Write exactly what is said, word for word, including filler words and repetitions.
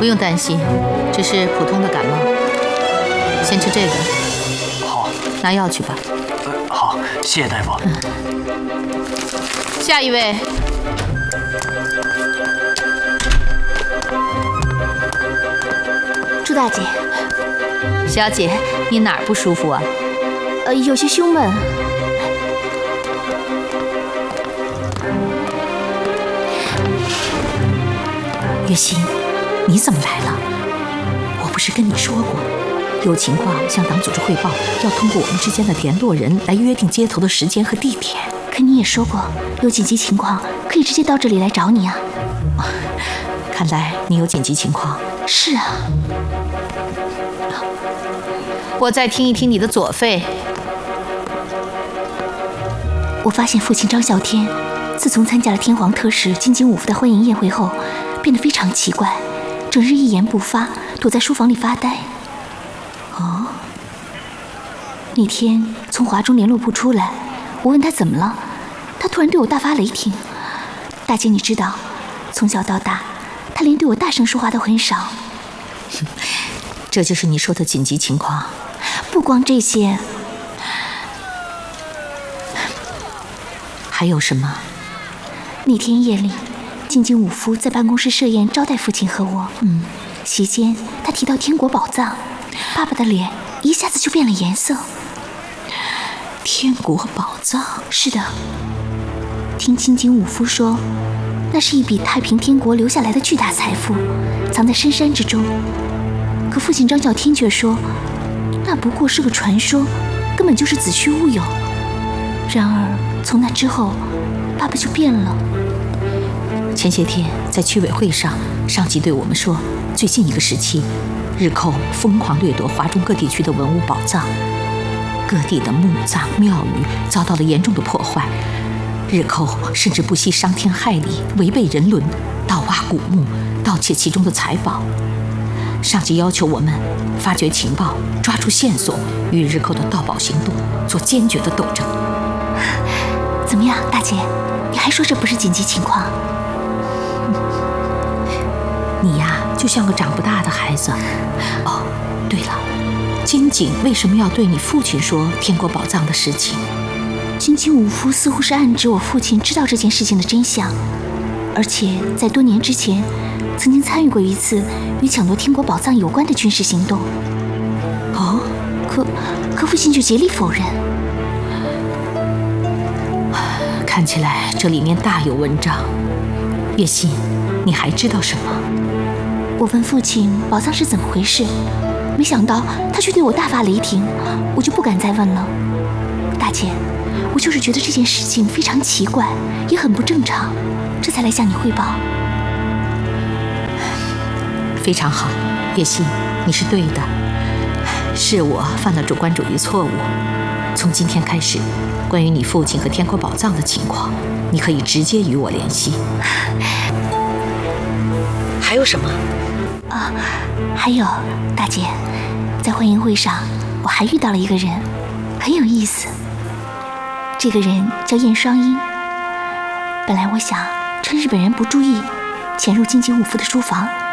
用担心，只是普通的感冒。先吃这个。 好， 拿药去吧。 呃，好，谢谢大夫。 嗯、下一位。 朱大姐。 小姐，你哪儿不舒服啊？ 呃，有些胸闷。 月心，你怎么来了？我不是跟你说过，有情况向党组织汇报，要通过我们之间的联络人来约定接头的时间和地点。 可你也说过，有紧急情况可以直接到这里来找你啊。 看来你有紧急情况。 是啊。 我再听一听你的左肺。 我发现父亲张啸天自从参加了天皇特使金井武夫的欢迎宴会后，变得非常奇怪，整日一言不发，躲在书房里发呆。 哦， 那天从华中联络部出来，我问他怎么了，他突然对我大发雷霆。大姐，你知道，从小到大，他连对我大声说话都很少。 这就是你说的紧急情况。 不光这些， 还有什么？ 那天夜里，金井武夫在办公室设宴招待父亲和我。 嗯， 席间他提到天国宝藏，爸爸的脸一下子就变了颜色。 天国宝藏？ 是的，听金井武夫说，那是一笔太平天国留下来的巨大财富，藏在深山之中。可父亲张啸天却说，那不过是个传说，根本就是子虚乌有。然而从那之后，爸爸就变了。 前些天在区委会上，上级对我们说，最近一个时期，日寇疯狂掠夺华中各地区的文物宝藏，各地的墓葬庙宇遭到了严重的破坏，日寇甚至不惜伤天害理，违背人伦，盗挖古墓，盗窃其中的财宝。上级要求我们发掘情报，抓住线索，与日寇的盗宝行动做坚决的斗争。 怎么样，大姐？你还说这不是紧急情况？ 你呀，就像个长不大的孩子。哦，对了，金井为什么要对你父亲说天国宝藏的事情？ 金井武夫似乎是暗指我父亲知道这件事情的真相，而且在多年之前曾经参与过一次与抢夺天国宝藏有关的军事行动。 哦， 可可父亲就极力否认。 看起来这里面大有文章。月心，你还知道什么？ 我问父亲宝藏是怎么回事，没想到他却对我大发雷霆，我就不敢再问了。大姐，我就是觉得这件事情非常奇怪，也很不正常，这才来向你汇报。 非常好，月心，你是对的，是我犯了主观主义错误。从今天开始，关于你父亲和天国宝藏的情况，你可以直接与我联系。还有什么？ 啊，还有，大姐，在欢迎会上，我还遇到了一个人，很有意思。这个人叫燕双英。本来我想趁日本人不注意，潜入金井武夫的书房，